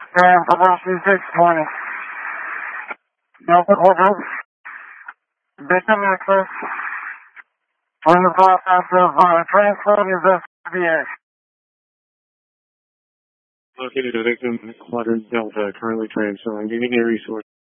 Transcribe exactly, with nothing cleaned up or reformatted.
Grand Publicity six twenty. Delta Quadrant. Victim access. On the process of uh, transferring his S V A. Located a victim, Quadrant Delta, currently transferring. Do you need any resources?